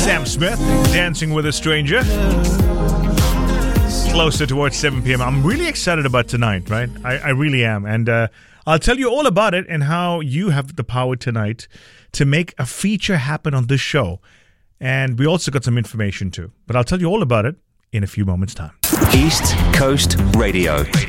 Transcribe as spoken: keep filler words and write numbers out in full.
Sam Smith, Dancing with a Stranger. Closer towards seven p.m. I'm really excited about tonight, right? I, I really am. And uh, I'll tell you all about it and how you have the power tonight to make a feature happen on this show. And we also got some information too. But I'll tell you all about it in a few moments' time. East Coast Radio.